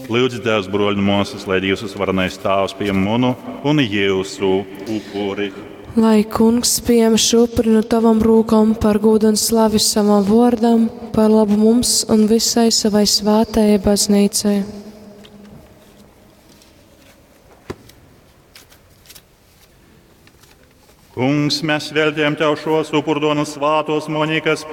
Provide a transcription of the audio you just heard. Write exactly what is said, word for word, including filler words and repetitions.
Lūdzu, Tēvs, broļi mūsus, lai Dievs uzvarenais Tēvs pie munu un jūsu upuri. Lai Kungs pieņem šupuri no tavam rūkam par godu un slavu savam vārdam, par labu mums un visai savai svētajai baznīcai. Kungs, mēs veltījam Tev šos upurdonas svātos monīkas